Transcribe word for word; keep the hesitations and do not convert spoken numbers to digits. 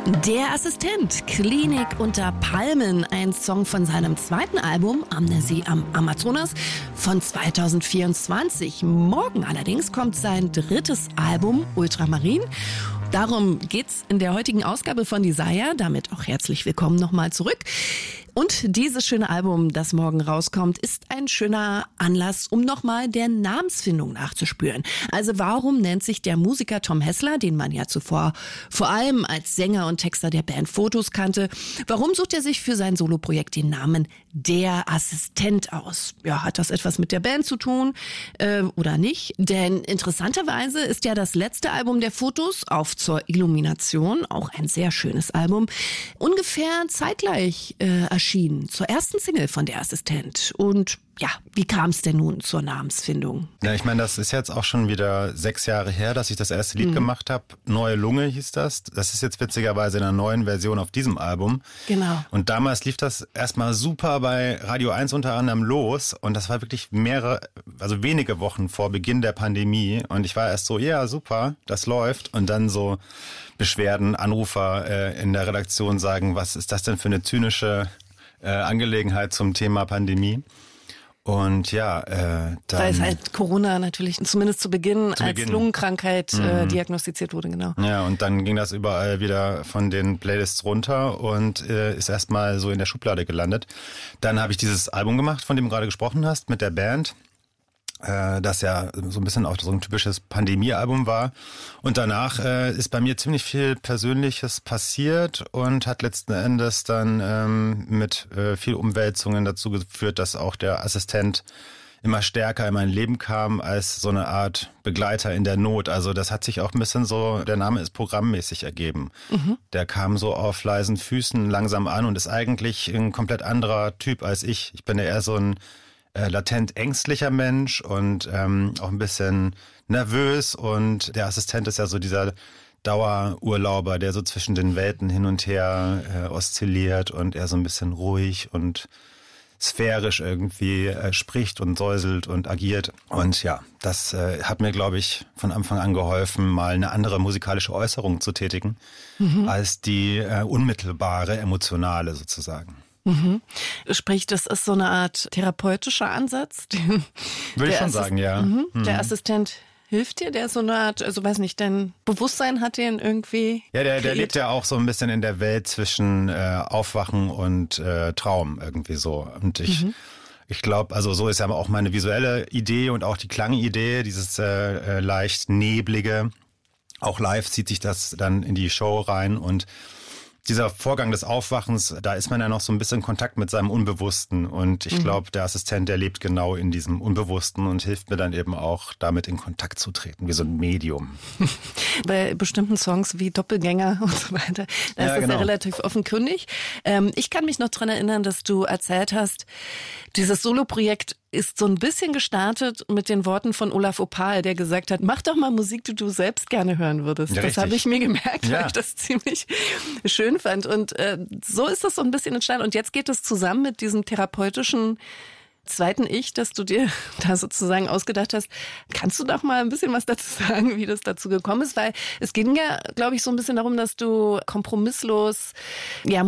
Der Assistent, Klinik unter Palmen, ein Song von seinem zweiten Album Amnesie am Amazonas von zweitausendvierundzwanzig. Morgen allerdings kommt sein drittes Album Ultramarin. Darum geht's in der heutigen Ausgabe von Desire. Damit auch herzlich willkommen nochmal zurück. Und dieses schöne Album, das morgen rauskommt, ist ein schöner Anlass, um nochmal der Namensfindung nachzuspüren. Also warum nennt sich der Musiker Tom Hessler, den man ja zuvor vor allem als Sänger und Texter der Band Fotos kannte, warum sucht er sich für sein Soloprojekt den Namen Der Assistent aus? Ja, hat das etwas mit der Band zu tun äh, oder nicht? Denn interessanterweise ist ja das letzte Album der Fotos, Auf zur Illumination, auch ein sehr schönes Album, ungefähr zeitgleich äh, erschienen zur ersten Single von Der Assistent. Und ja, wie kam es denn nun zur Namensfindung? Ja, ich meine, das ist jetzt auch schon wieder sechs Jahre her, dass ich das erste Lied mhm. gemacht habe. Neue Lunge hieß das. Das ist jetzt witzigerweise in einer neuen Version auf diesem Album. Genau. Und damals lief das erstmal super bei Radio eins unter anderem los. Und das war wirklich mehrere, also wenige Wochen vor Beginn der Pandemie. Und ich war erst so, ja, super, das läuft. Und dann so Beschwerden, Anrufer äh, in der Redaktion sagen, was ist das denn für eine zynische äh, Angelegenheit zum Thema Pandemie? Und ja, äh, dann... Weil es halt Corona natürlich zumindest zu Beginn zu als Beginn. Lungenkrankheit mhm. äh, diagnostiziert wurde, genau. Ja, und dann ging das überall wieder von den Playlists runter und äh, ist erstmal so in der Schublade gelandet. Dann habe ich dieses Album gemacht, von dem du gerade gesprochen hast, mit der Band, äh, das ja so ein bisschen auch so ein typisches Pandemie-Album war. Und danach äh, ist bei mir ziemlich viel Persönliches passiert und hat letzten Endes dann ähm, mit äh, viel Umwälzungen dazu geführt, dass auch der Assistent immer stärker in mein Leben kam als so eine Art Begleiter in der Not. Also das hat sich auch ein bisschen so, der Name ist programmmäßig ergeben. Mhm. Der kam so auf leisen Füßen langsam an und ist eigentlich ein komplett anderer Typ als ich. Ich bin ja eher so ein äh, latent ängstlicher Mensch und ähm, auch ein bisschen nervös, und der Assistent ist ja so dieser Dauerurlauber, der so zwischen den Welten hin und her äh, oszilliert und eher so ein bisschen ruhig und sphärisch irgendwie äh, spricht und säuselt und agiert. Und ja, das äh, hat mir, glaube ich, von Anfang an geholfen, mal eine andere musikalische Äußerung zu tätigen, mhm. als die äh, unmittelbare, emotionale sozusagen. Mhm. Sprich, das ist so eine Art therapeutischer Ansatz. Würde ich schon sagen, ja. Mhm. Mhm. Der Assistent hilft dir, der so eine Art, also weiß nicht, dein Bewusstsein hat den irgendwie Ja, der, der kreiert? lebt ja auch so ein bisschen in der Welt zwischen äh, Aufwachen und äh, Traum irgendwie so. Und ich, mhm. ich glaube, also so ist ja auch meine visuelle Idee und auch die Klangidee, dieses äh, leicht neblige. Auch live zieht sich das dann in die Show rein, und dieser Vorgang des Aufwachens, da ist man ja noch so ein bisschen in Kontakt mit seinem Unbewussten, und ich glaube, der Assistent, der lebt genau in diesem Unbewussten und hilft mir dann eben auch, damit in Kontakt zu treten, wie so ein Medium. Bei bestimmten Songs wie Doppelgänger und so weiter, da ist ja, das genau. ja relativ offenkundig. Ähm, ich kann mich noch dran erinnern, dass du erzählt hast, dieses Soloprojekt ist so ein bisschen gestartet mit den Worten von Olaf Opal, der gesagt hat, mach doch mal Musik, die du selbst gerne hören würdest. Ja, das habe ich mir gemerkt, ja. weil ich das ziemlich schön fand. Und äh, so ist das so ein bisschen entstanden. Und jetzt geht es zusammen mit diesem therapeutischen zweiten Ich, das du dir da sozusagen ausgedacht hast. Kannst du doch mal ein bisschen was dazu sagen, wie das dazu gekommen ist? Weil es ging ja, glaube ich, so ein bisschen darum, dass du kompromisslos ja